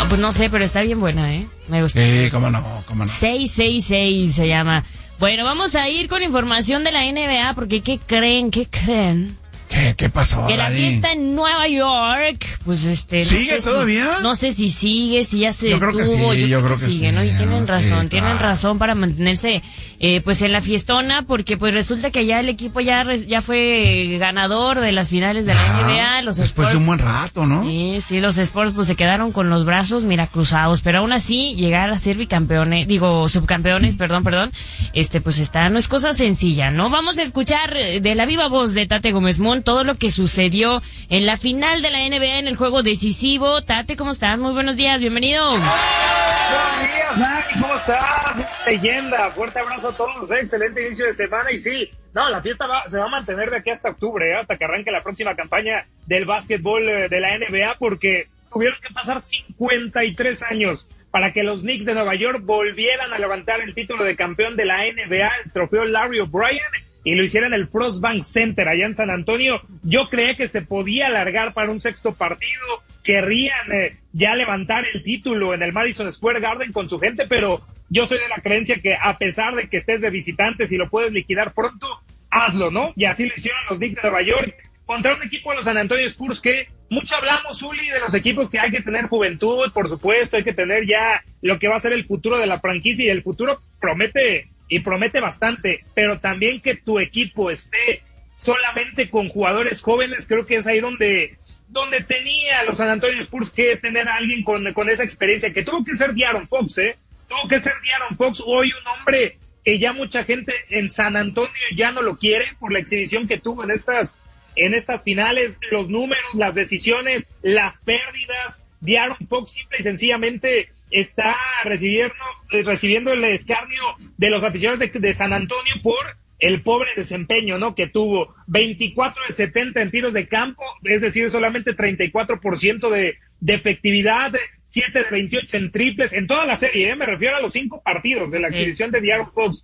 pues no sé, pero está bien buena, me gusta. Cómo no. 666 se llama. Bueno, vamos a ir con información de la NBA, porque ¿qué creen? ¿Qué pasó, que la Dani? fiesta en Nueva York, pues ¿Sigue no sé todavía? No sé si sigue, si ya se yo creo detuvo. Yo creo que sigue, sí, ¿no? Y tienen razón, claro. razón para mantenerse pues en la fiestona, porque pues resulta que ya el equipo ya fue ganador de las finales de la NBA. Los después Spurs, de un buen rato, ¿no? Sí, los Spurs pues se quedaron con los brazos, cruzados, pero aún así llegar a ser subcampeones, perdón, pues no es cosa sencilla, ¿no? Vamos a escuchar de la viva voz de Tate Gómez Mont todo lo que sucedió en la final de la NBA en el juego decisivo. Tate, ¿cómo estás? Muy buenos días, bienvenido. Buenos días, Dani, ¿cómo estás? Leyenda, fuerte abrazo a todos, excelente inicio de semana. Y sí, la fiesta se va a mantener de aquí hasta octubre, hasta que arranque la próxima campaña del básquetbol de la NBA, porque tuvieron que pasar 53 años para que los Knicks de Nueva York volvieran a levantar el título de campeón de la NBA, el trofeo Larry O'Brien, y lo hicieron en el Frost Bank Center allá en San Antonio. Yo creía que se podía alargar para un sexto partido, querrían ya levantar el título en el Madison Square Garden con su gente, pero yo soy de la creencia que a pesar de que estés de visitantes y lo puedes liquidar pronto, hazlo, ¿no? Y así lo hicieron los Knicks de Nueva York contra un equipo de los San Antonio Spurs que mucho hablamos, Zuli, de los equipos que hay que tener juventud, por supuesto, hay que tener ya lo que va a ser el futuro de la franquicia, y el futuro promete bastante, pero también que tu equipo esté solamente con jugadores jóvenes, creo que es ahí donde tenía los San Antonio Spurs que tener a alguien con esa experiencia, que tuvo que ser De'Aaron Fox, hoy un hombre que ya mucha gente en San Antonio ya no lo quiere por la exhibición que tuvo en estas finales, los números, las decisiones, las pérdidas. De'Aaron Fox simple y sencillamente está recibiendo el escarnio de los aficionados de San Antonio por el pobre desempeño, ¿no? Que tuvo 24 de 70 en tiros de campo, es decir, solamente 34% de efectividad, 7 de 28 en triples, en toda la serie, me refiero a los 5 partidos de la exhibición de De'Aaron Fox,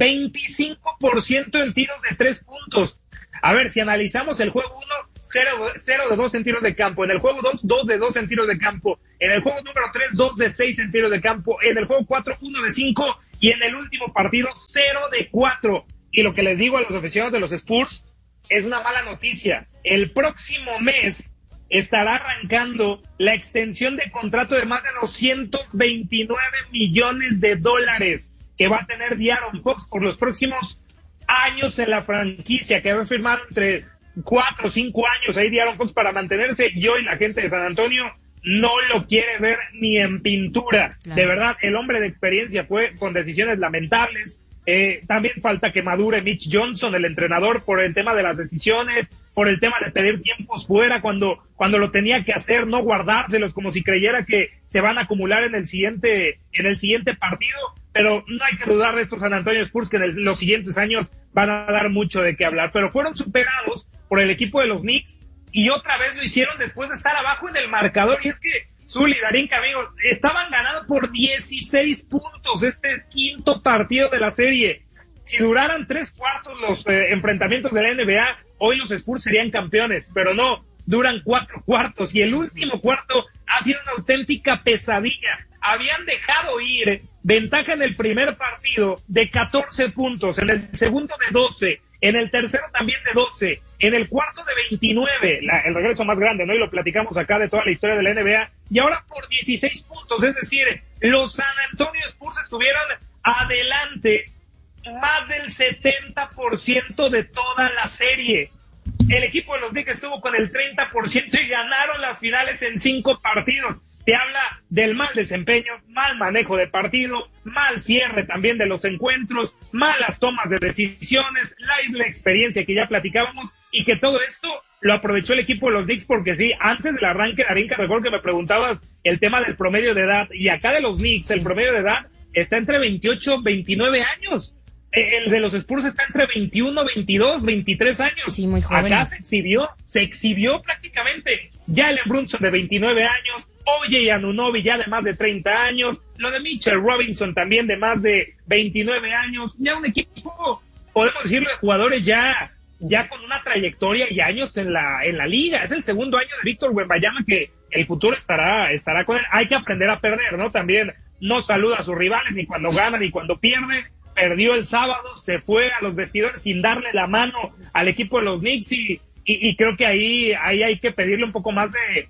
25% en tiros de 3 puntos. A ver, si analizamos el juego 1, 0 de 2 en tiros de campo. En el juego 2, 2 de 2 en tiros de campo. En el juego número 3, 2 de 6 en tiros de campo. En el juego 4, 1 de 5. Y en el último partido, 0 de 4. Y lo que les digo a los aficionados de los Spurs es una mala noticia. El próximo mes estará arrancando la extensión de contrato de más de $229 millones que va a tener De'Aaron Fox por los próximos años en la franquicia, que va a firmar entre 4 o 5 años ahí De'Aaron Fox para mantenerse, y hoy la gente de San Antonio no lo quiere ver ni en pintura. Claro. De verdad, el hombre de experiencia fue con decisiones lamentables. También falta que madure Mitch Johnson, el entrenador, por el tema de las decisiones, por el tema de pedir tiempos fuera cuando lo tenía que hacer, no guardárselos como si creyera que se van a acumular en el siguiente partido. Pero no hay que dudar de estos San Antonio Spurs que en los siguientes años van a dar mucho de qué hablar. Pero fueron superados por el equipo de los Knicks y otra vez lo hicieron después de estar abajo en el marcador. Y es que Zuli, Darinka, amigos, estaban ganando por 16 puntos este quinto partido de la serie. Si duraran 3 cuartos los enfrentamientos de la NBA, hoy los Spurs serían campeones, pero no, duran 4 cuartos. Y el último cuarto ha sido una auténtica pesadilla. Habían dejado ir ventaja en el primer partido de 14 puntos, en el segundo de 12, en el tercero también de 12, en el cuarto de 29, el regreso más grande, ¿no? Y lo platicamos acá de toda la historia de la NBA, y ahora por 16 puntos, es decir, los San Antonio Spurs estuvieron adelante más del 70% de toda la serie. El equipo de los Knicks estuvo con el 30% y ganaron las finales en 5 partidos. Te habla del mal desempeño, mal manejo de partido, mal cierre también de los encuentros, malas tomas de decisiones, la experiencia que ya platicábamos, y que todo esto lo aprovechó el equipo de los Knicks, porque sí, antes del arranque, Darinka, recuerdo que me preguntabas el tema del promedio de edad, y acá de los Knicks el promedio de edad está entre 28 y 29 años. El de los Spurs está entre 21, 22, 23 años. Sí, muy jóvenes. Acá se exhibió prácticamente. Jalen Brunson de 29 años, O.J. Anunoby ya de más de 30 años, lo de Mitchell Robinson también de más de 29 años. Ya un equipo, podemos decirlo, de jugadores ya con una trayectoria y años en la liga. Es el segundo año de Víctor Wembanyama, que el futuro estará con él. Hay que aprender a perder, ¿no? También no saluda a sus rivales ni cuando gana ni cuando pierde. Perdió el sábado, se fue a los vestidores sin darle la mano al equipo de los Knicks y creo que ahí hay que pedirle un poco más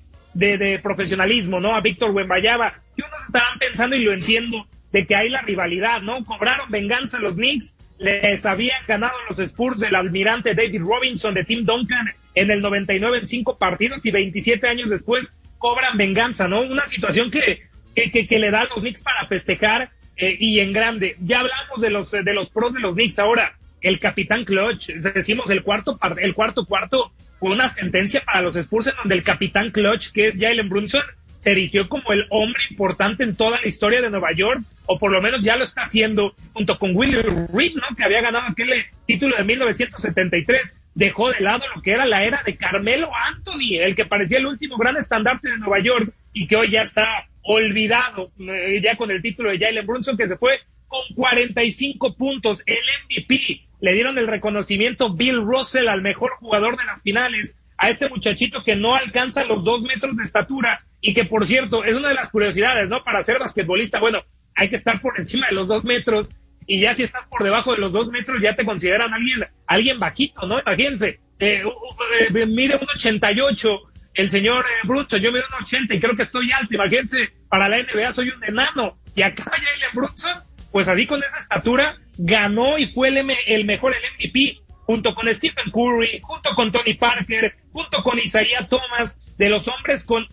de profesionalismo, ¿no? A Víctor Wembanyama. Y unos estarán pensando, y lo entiendo, de que hay la rivalidad, ¿no? Cobraron venganza los Knicks, les habían ganado los Spurs del almirante David Robinson, de Tim Duncan, en el 99 en 5 partidos, y 27 años después cobran venganza, ¿no? Una situación que le da a los Knicks para festejar, y en grande. Ya hablamos de los pros de los Knicks. Ahora, el capitán Clutch, decimos el cuarto cuarto, fue una sentencia para los Spurs en donde el capitán Clutch, que es Jalen Brunson, se erigió como el hombre importante en toda la historia de Nueva York, o por lo menos ya lo está haciendo, junto con Willie Reed, ¿no? Que había ganado aquel título de 1973. Dejó de lado lo que era la era de Carmelo Anthony, el que parecía el último gran estandarte de Nueva York, y que hoy ya está olvidado, ya con el título de Jalen Brunson, que se fue con 45 puntos, el MVP. Le dieron el reconocimiento Bill Russell al mejor jugador de las finales, a este muchachito que no alcanza los 2 metros de estatura, y que, por cierto, es una de las curiosidades, ¿no? Para ser basquetbolista, bueno, hay que estar por encima de los 2 metros, y ya si estás por debajo de los 2 metros ya te consideran alguien vaquito, ¿no? Imagínense, mide 1.88 el señor Brunson, yo mido 1.80 y creo que estoy alto. Imagínense, para la NBA soy un enano, y acá Jalen Brunson, pues así con esa estatura, ganó y fue el MVP, junto con Stephen Curry, junto con Tony Parker, junto con Isaiah Thomas, de los hombres con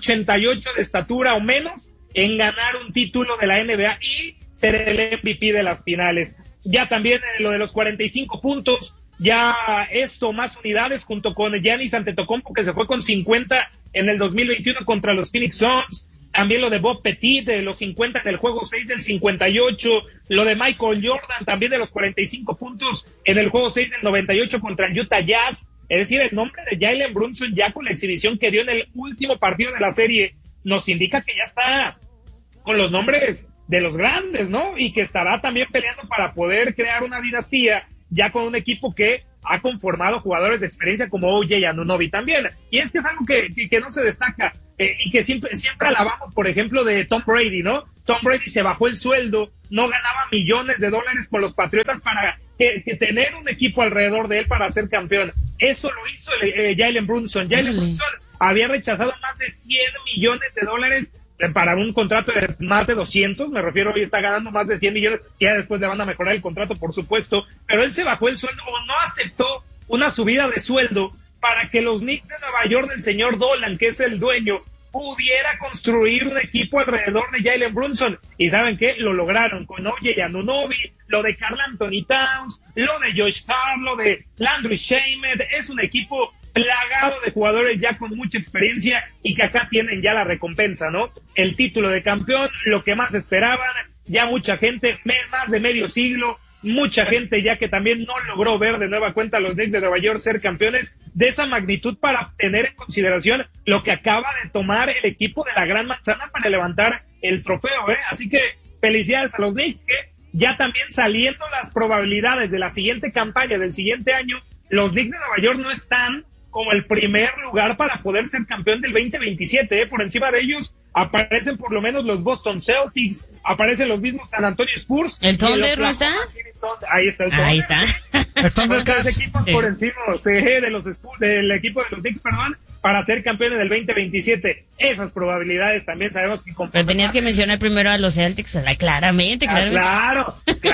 1.88 de estatura o menos, en ganar un título de la NBA y ser el MVP de las finales. Ya también lo de los 45 puntos, ya esto, más unidades, junto con Giannis Antetokounmpo, que se fue con 50 en el 2021 contra los Phoenix Suns. También lo de Bob Petit, de los 50 en el juego 6 del 58. Lo de Michael Jordan, también de los 45 puntos en el juego 6 del 98 contra el Utah Jazz. Es decir, el nombre de Jalen Brunson, ya con la exhibición que dio en el último partido de la serie, nos indica que ya está con los nombres de los grandes, ¿no? Y que estará también peleando para poder crear una dinastía, ya con un equipo que ha conformado jugadores de experiencia como O.J. Anunoby también. Y es que es algo que no se destaca, y que siempre alabamos, por ejemplo, de Tom Brady, ¿no? Tom Brady se bajó el sueldo, no ganaba millones de dólares con los Patriotas para que tener un equipo alrededor de él para ser campeón. Eso lo hizo Jalen Brunson. Jalen Brunson había rechazado más de 100 millones de dólares para un contrato de más de 200, me refiero, hoy está ganando más de 100 millones, ya después le van a mejorar el contrato, por supuesto, pero él se bajó el sueldo, o no aceptó una subida de sueldo, para que los Knicks de Nueva York del señor Dolan, que es el dueño, pudiera construir un equipo alrededor de Jalen Brunson. ¿Y saben qué? Lo lograron con O.J. Anunoby, lo de Karl Anthony Towns, lo de Josh Hart, lo de Landry Shamet. Es un equipo plagado de jugadores ya con mucha experiencia, y que acá tienen ya la recompensa, ¿no? El título de campeón, lo que más esperaban, ya mucha gente, más de medio siglo, mucha gente ya que también no logró ver de nueva cuenta a los Knicks de Nueva York ser campeones de esa magnitud, para tener en consideración lo que acaba de tomar el equipo de la Gran Manzana para levantar el trofeo, ¿eh? Así que felicidades a los Knicks, que ya también saliendo las probabilidades de la siguiente campaña, del siguiente año, los Knicks de Nueva York no están como el primer lugar para poder ser campeón del 2027, ¿eh? Por encima de ellos aparecen por lo menos los Boston Celtics, aparecen los mismos San Antonio Spurs. ¿El Thunder no está? Ahí está el Thunder. Ahí está. El Thundercats. Equipos por encima, de los Spurs, del equipo de los Knicks, perdón, para ser campeones del 2027. Esas probabilidades también sabemos que... Pero tenías que mencionar primero a los Celtics, claramente. Claro,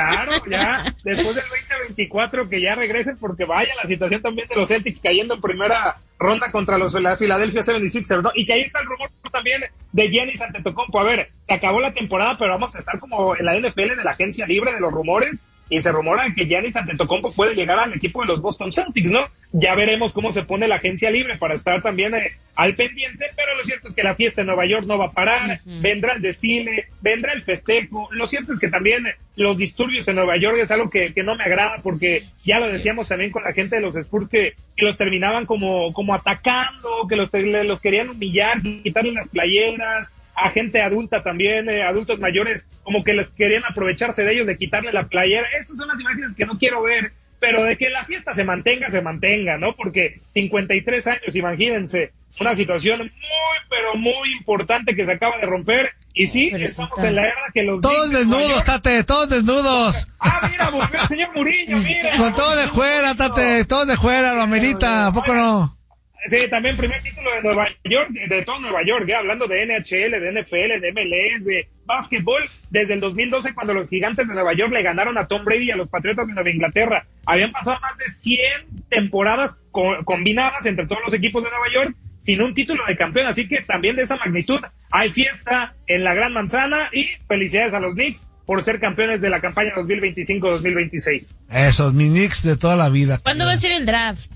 ya, después del 2024 que ya regresen, porque vaya la situación también de los Celtics cayendo en primera ronda contra la Philadelphia 76ers, ¿no? Y que ahí está el rumor también de Giannis Antetokounmpo. A ver, se acabó la temporada, pero vamos a estar como en la NFL de la agencia libre de los rumores, y se rumora que Giannis Antetokounmpo puede llegar al equipo de los Boston Celtics, ¿no? Ya veremos cómo se pone la agencia libre para estar también al pendiente, pero lo cierto es que la fiesta en Nueva York no va a parar, vendrá el desfile, vendrá el festejo. Lo cierto es que también los disturbios en Nueva York es algo que no me agrada, porque ya lo decíamos también con la gente de los Spurs, que los terminaban como atacando, que los querían humillar, quitarle las playeras, a gente adulta también, adultos mayores, como que les querían aprovecharse de ellos, de quitarle la playera. Esas son las imágenes que no quiero ver, pero de que la fiesta se mantenga, ¿no? Porque 53 años, imagínense, una situación muy, pero muy importante que se acaba de romper. Y sí, pero estamos sí está en la era que los... Todos desnudos, Tate, todos desnudos. Mira, volvió el señor Murillo, mira. Con todo de fuera, Tate, todos de fuera, lo amerita, ¿a poco no? Sí, también primer título de Nueva York, de todo Nueva York, hablando de NHL, de NFL, de MLS, de básquetbol, desde el 2012 cuando los Gigantes de Nueva York le ganaron a Tom Brady y a los Patriotas de Nueva Inglaterra. Habían pasado más de 100 temporadas combinadas entre todos los equipos de Nueva York sin un título de campeón, así que también de esa magnitud hay fiesta en la Gran Manzana y felicidades a los Knicks por ser campeones de la campaña 2025-2026. Esos, mis Knicks de toda la vida. ¿Cuándo va a ser el draft?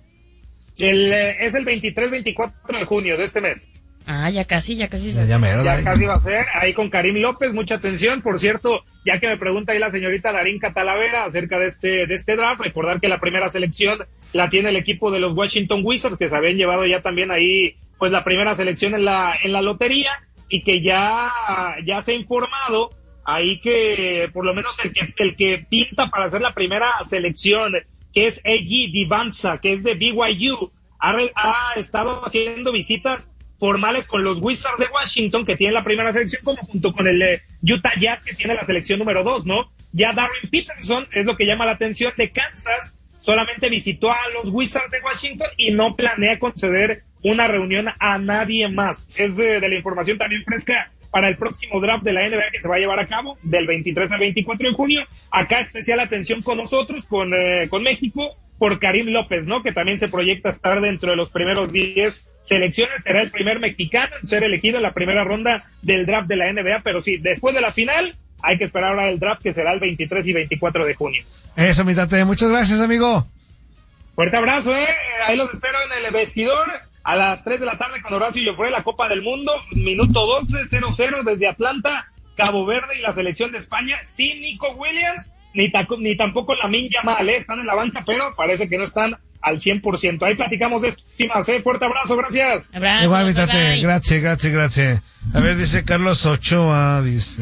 Es el 23-24 de junio de este mes. Ya casi. Ya Casi va a ser, ahí con Karim López, mucha atención. Por cierto, ya que me pregunta ahí la señorita Darinka Talavera acerca de este draft, recordar que la primera selección la tiene el equipo de los Washington Wizards, que se habían llevado ya también ahí, pues la primera selección en la lotería, y que ya se ha informado ahí que por lo menos el que pinta para hacer la primera selección, que es A.G. Divanza, que es de BYU, ha estado haciendo visitas formales con los Wizards de Washington, que tienen la primera selección, como junto con el Utah Jazz, que tiene la selección número 2, ¿no? Ya Darren Peterson, es lo que llama la atención, de Kansas, solamente visitó a los Wizards de Washington y no planea conceder una reunión a nadie más. Es de la información también fresca para el próximo draft de la NBA que se va a llevar a cabo del 23 al 24 de junio. Acá especial atención con nosotros, con México, por Karim López, ¿no? Que también se proyecta estar dentro de los primeros 10 selecciones. Será el primer mexicano en ser elegido en la primera ronda del draft de la NBA, pero sí, después de la final hay que esperar ahora el draft, que será el 23 y 24 de junio. Eso, mi Tate, muchas gracias, amigo. Fuerte abrazo, ahí los espero en el vestidor a las 3 de la tarde con Horacio Joffre, la Copa del Mundo, minuto 12, 0-0 desde Atlanta, Cabo Verde y la selección de España, sin Nico Williams, ni tampoco Lamine Yamal, están en la banca, pero parece que no están al 100%. Ahí platicamos de esto, fuerte abrazo, gracias. Abrazo, igual, mi Tate, bye. gracias. A ver, dice Carlos Ochoa, dice...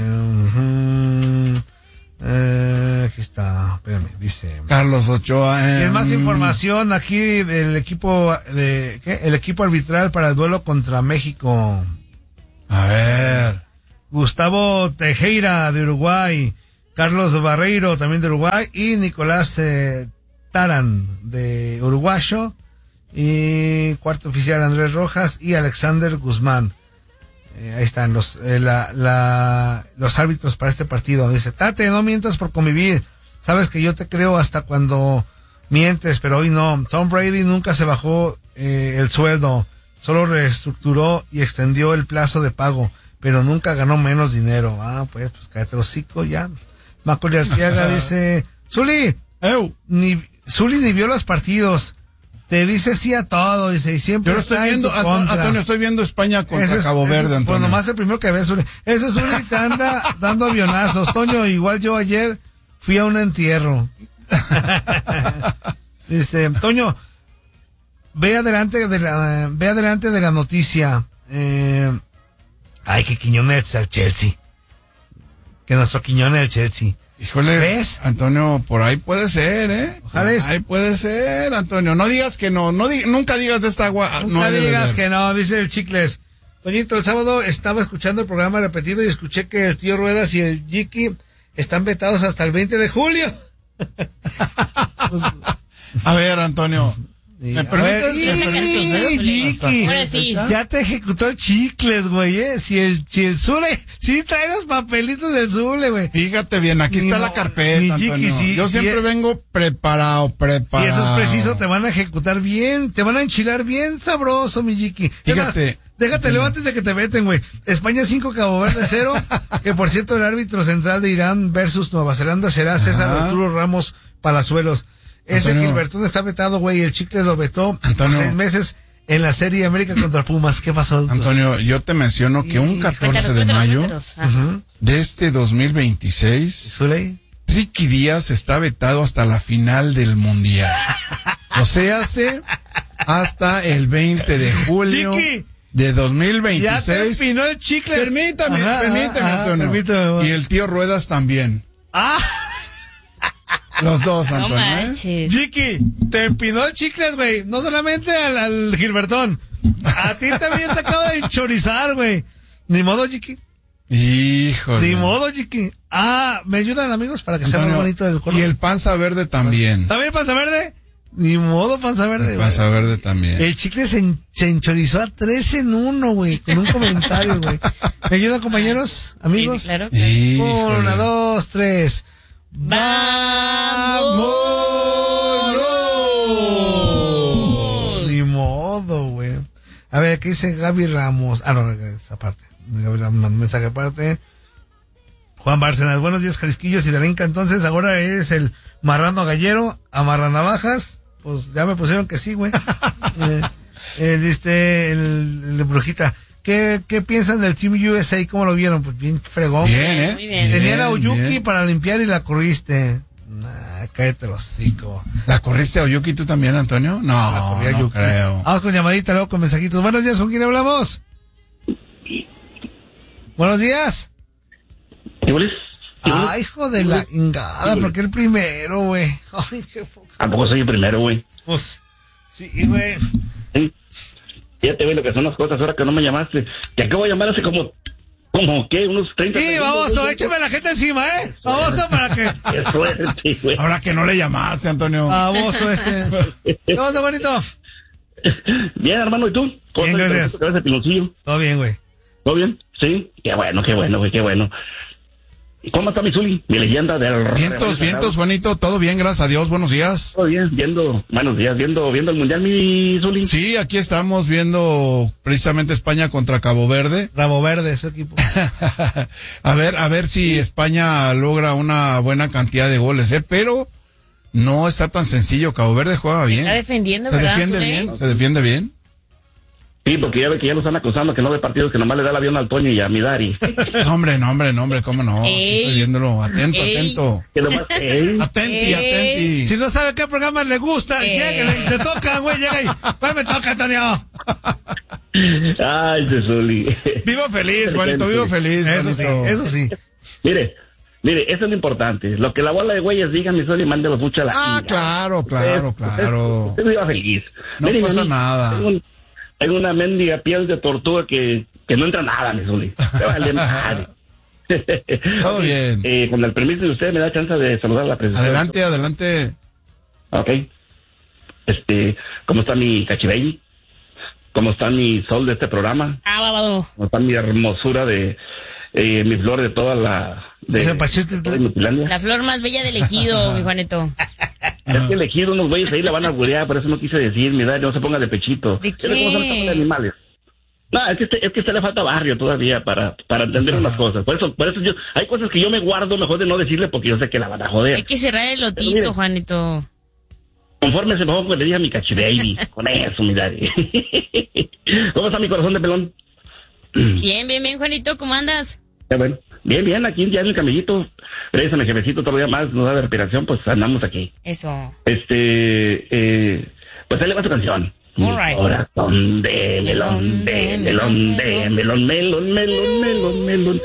aquí está, espérame, dice Carlos Ochoa. Tienes más información aquí del equipo el equipo arbitral para el duelo contra México. A ver. Gustavo Tejera de Uruguay, Carlos Barreiro también de Uruguay y Nicolás Taran de uruguayo, y cuarto oficial Andrés Rojas y Alexander Guzmán. Ahí están los árbitros para este partido. Dice: Tate, no mientas por convivir. Sabes que yo te creo hasta cuando mientes, pero hoy no. Tom Brady nunca se bajó el sueldo, solo reestructuró y extendió el plazo de pago, pero nunca ganó menos dinero. Pues cállate el hocico ya. Macaulay Arteaga dice: Zuli ni vio los partidos. Te dice sí a todo, dice, y siempre yo estoy viendo, Antonio, estoy viendo España contra Cabo Verde, Antonio. Pues nomás el primero que ves, ese es un que anda dando avionazos. Toño, igual yo ayer fui a un entierro. Dice, Toño, ve adelante de la noticia. Que Quiñones al Chelsea. Que nuestro Quiñones al Chelsea. Híjole, ¿ves? Antonio, por ahí puede ser, Ojalá ahí puede ser, Antonio. No digas que no, nunca digas de esta agua. Nunca digas que no, dice el Chicles. Toñito, el sábado estaba escuchando el programa repetido y escuché que el tío Ruedas y el Jiki están vetados hasta el 20 de julio. A ver, Antonio. ¿Me permites? Ahora sí. Ya te ejecutó el Chicles, güey, Si el Zule, sí trae los papelitos del Zule, güey. Fíjate bien, aquí está la carpeta, Antonio. Yo siempre vengo preparado. Si eso es preciso, te van a ejecutar bien, te van a enchilar bien sabroso, mi Jiki. Fíjate. Déjate, luego antes de que te veten, güey. España 5, Cabo Verde 0. Que por cierto, el árbitro central de Irán versus Nueva Zelanda será César Arturo Ramos Palazuelos. Ese Gilbertón está vetado, güey, el Chicles lo vetó por 6 meses en la Serie América contra Pumas. ¿Qué pasó? Antonio, yo te menciono que un 14 de mayo de este 2026, Ricky Díaz está vetado hasta la final del Mundial. O sea, hasta el 20 de julio de 2026. Ya terminó el Chicles. Permítame, Antonio. Permítame. Y el tío Ruedas también. Los dos, No Antonio. manches. Chiqui, te empinó el chicles, güey. No solamente al Gilbertón. A ti también te acaba de chorizar, güey. Ni modo, Chiqui. Híjole. Ni modo, Chiqui. ¿Me ayudan, amigos, para que sea más bonito el color? Y el panza verde también. ¿También panza verde? Ni modo, panza verde, El panza verde también. El chicle se enchorizó a 3 en 1, güey, con un comentario, güey. ¿Me ayudan, compañeros, amigos? Sí, claro. 1, 2, 3. ¡Vámonos! Ni modo, güey. A ver, ¿qué dice Gaby Ramos? No, esa parte. Gaby Ramos, mensaje aparte. Juan Bárcenas, buenos días, Jalisquillos y Darinka. Entonces, ahora eres el marrano gallero, amarranavajas. Pues ya me pusieron que sí, güey. El de Brujita. ¿Qué piensan del Team USA? ¿Cómo lo vieron? Pues bien fregón. Bien, Muy bien. Tenían a Oyuki bien. para limpiar y la corriste. Cállate los hocico. ¿La corriste a Oyuki tú también, Antonio? No, no creo. Vamos con llamadita, luego con mensajitos. Buenos días, ¿con quién hablamos? Buenos días. Ay, hijo de la ingada, ¿por qué el primero, güey? Ay, qué poca. ¿A poco soy el primero, güey? Pues, sí, güey. Sí. Fíjate, güey, lo que son las cosas ahora que no me llamaste. Te acabo de llamar hace como ¿qué? Unos 30 Sí, segundos, baboso, güey. échame la gente encima, ¿eh? Baboso, ¿para qué? Qué suerte, güey. Ahora que no le llamaste, Antonio. Baboso ¿Qué pasa, bonito? Bien, hermano, ¿y tú? ¿Cómo Bien, estás? gracias. ¿Cómo estás, Piloncillo? Todo bien, güey. ¿Todo bien? Sí. Qué bueno, güey, qué bueno. ¿Y cómo está mi Zuli? Mi leyenda del... Vientos, Juanito, todo bien, gracias a Dios, buenos días. Todo bien, buenos días, viendo el Mundial, mi Zuli. Sí, aquí estamos viendo precisamente España contra Cabo Verde. Ramo Verde, ese equipo. a ver si España logra una buena cantidad de goles, pero no está tan sencillo. Cabo Verde juega bien. Está defendiendo, Se ¿verdad, defiende Zuli? bien, se defiende bien. Sí, porque ya ve que ya lo están acusando que no ve partidos, que nomás le da el avión al Toño y a mi Dari. No, hombre, cómo no. Ey. Estoy viéndolo, atento. Que nomás, Atenti. Si no sabe qué programa le gusta, lléguele, te toca, güey, llega ahí. ¿Cuál me toca, Antonio? Ay, Zuli. Vivo feliz, Juanito, vivo feliz. Eso sí, Juanito. eso sí. Mire, eso es lo importante. Lo que la bola de güeyes digan, mi Zuli, mándelo mucho a la Claro. Usted viva feliz. No Mire, pasa mami, nada. Tengo una mendiga piel de tortuga que no entra nada, mi Zuli. Me vale madre. Todo bien. Con el permiso de usted, me da chance de saludar a la presidenta. Adelante. Ok. ¿Cómo está mi cachibaby? ¿Cómo está mi sol de este programa? Babado. ¿Cómo está mi hermosura de mi flor de toda la... Ese Pachete. toda Nutilandia? La flor más bella del ejido, mi Juanito. Es que elegir unos güeyes ahí la van a alburear, por eso no quise decir, mi Dari, no se ponga de pechito. ¿De ¿Cómo son qué? los animales? No, es que a usted le falta barrio todavía para entender unas cosas. Por eso yo, hay cosas que yo me guardo mejor de no decirle porque yo sé que la van a joder. Hay que cerrar el Pero lotito, mire, Juanito. Conforme se me ponga, le dije a mi cachibaby, con eso, mi Dari. ¿Cómo está mi corazón de pelón? Bien, Juanito, ¿cómo andas? Bueno, bien, aquí ya en el camellito. Gracias a mi jefecito todavía más, nos da de respiración, pues andamos aquí. Eso. Pues ahí le va su canción. Mi All right. corazón de melón, melón.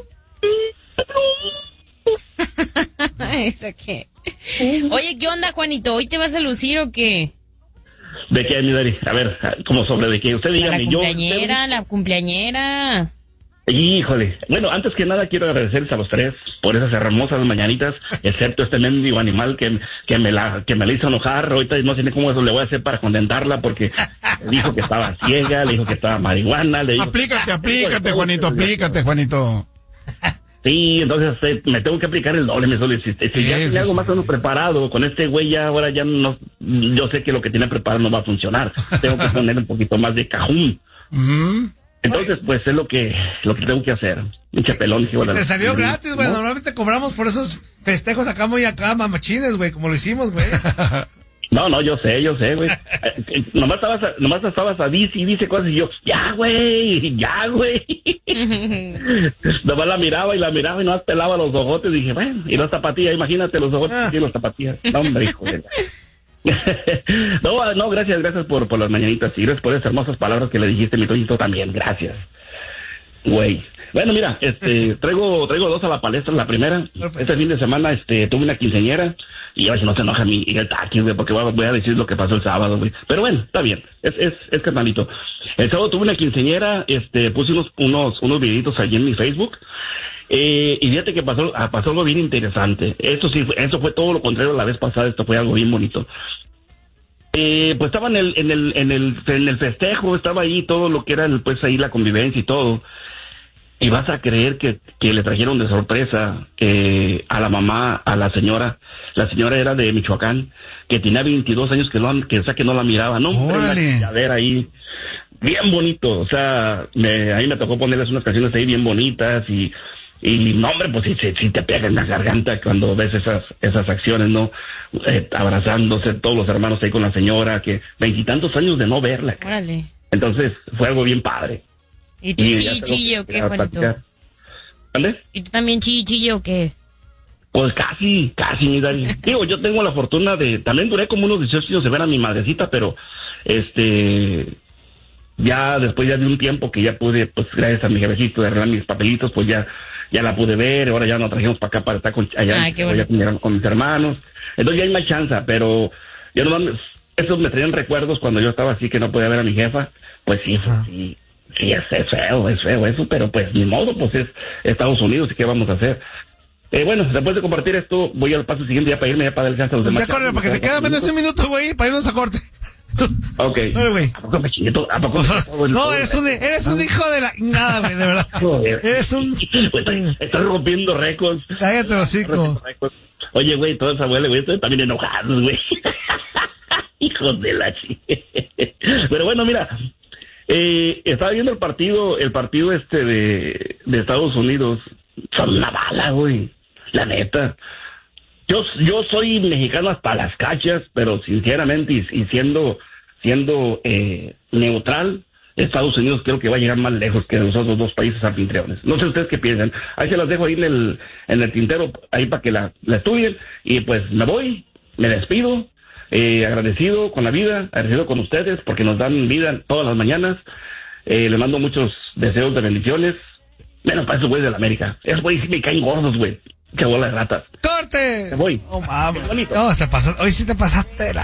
¿Eso qué? Oye, ¿qué onda, Juanito? ¿Hoy te vas a lucir o qué? ¿De qué, mi Dari? A ver, como sobre de qué. Usted dígame, La cumpleañera. Híjole. Bueno, antes que nada quiero agradecerles a los tres por esas hermosas mañanitas, excepto este mendigo animal que me la hizo enojar. Ahorita no sé ni cómo eso le voy a hacer para contentarla porque dijo que estaba ciega, le dijo que estaba marihuana, le dijo... Aplícate, Juanito. Sí, entonces me tengo que aplicar el doble, si ya tenía algo más o menos preparado, con este güey ya ahora ya no, yo sé que lo que tiene preparado no va a funcionar, tengo que poner un poquito más de cajún. Entonces, pues es lo que tengo que hacer. Un chapelón. Te salió gratis, güey. Normalmente cobramos por esos festejos acá muy machines, güey, como lo hicimos, güey. No, yo sé, güey. Nomás estabas a dice cosas y yo, ya, güey. Nomás la miraba y nomás pelaba los ojotes. Dije, bueno, y las zapatillas, imagínate los ojotes y las zapatillas. No, hombre, hijo de... No, gracias por las mañanitas y gracias por esas hermosas palabras que le dijiste, mi Toñito, también, gracias. Güey, Bueno, mira, traigo dos a la palestra. La primera, este fin de semana, tuve una quinceañera, y a ver si no se enoja mi Taki, güey, porque voy a decir lo que pasó el sábado, güey. Pero bueno, está bien, es carnalito. El sábado tuve una quinceañera, puse unos videitos allí en mi Facebook, y fíjate que pasó algo bien interesante. Eso fue todo lo contrario a la vez pasada, esto fue algo bien bonito. Pues estaba en el festejo, estaba ahí todo lo que era pues ahí la convivencia y todo. Y vas a creer que le trajeron de sorpresa a la mamá, a la señora era de Michoacán, que tenía 22 años que no la miraba, ¿no? ¡Órale! A ver ahí, bien bonito, o sea, ahí me tocó ponerles unas canciones ahí bien bonitas y no, hombre, pues sí te pega en la garganta cuando ves esas acciones, ¿no? Abrazándose todos los hermanos ahí con la señora, que 20 y tantos años de no verla. Órale. Entonces, fue algo bien padre. ¿Y tú chille o qué, Juanito? ¿Vale? ¿Y tú también chille o qué? Pues casi, mi Dani. Digo, yo tengo la fortuna también duré como unos 18 años de ver a mi madrecita, pero ya después de un tiempo que ya pude, pues gracias a mi jefecito de arreglar mis papelitos, pues ya la pude ver. Ahora ya nos trajimos para acá para estar con mis hermanos. Entonces ya hay más chance, pero yo esos me traían recuerdos cuando yo estaba así que no podía ver a mi jefa. Pues sí, es feo eso, pero pues ni modo, pues es Estados Unidos, ¿y qué vamos a hacer? Bueno, después de compartir esto, voy al paso siguiente ya para irme, ya para darle chance a los demás. Ya corre, porque te queda menos de un minuto, güey, para irnos a corte. Ok. Dale, güey. ¿A poco me chingué todo? ¿A poco no, eres un hijo de la... Nada, güey, de verdad. Eres un... Estoy rompiendo récords. Cállate los hocico. Oye, güey, todos abuelos, güey, estoy también enojados, güey. Hijos de la Pero bueno, mira... estaba viendo el partido de Estados Unidos. Son una bala, güey, la neta. Yo soy mexicano hasta las cachas, pero sinceramente y siendo neutral, Estados Unidos creo que va a llegar más lejos que los otros dos países anfitriones. No sé ustedes qué piensan. Ahí se las dejo ahí en el tintero, ahí para que la estudien. Y pues me voy, me despido. Agradecido con la vida, agradecido con ustedes porque nos dan vida todas las mañanas. Les mando muchos deseos de bendiciones. Menos para esos güeyes de la América. Esos güeyes sí me caen gordos, güey. Qué bola de ratas. ¡Corte! Me voy. Oh, mames. No, hoy sí te pasaste la...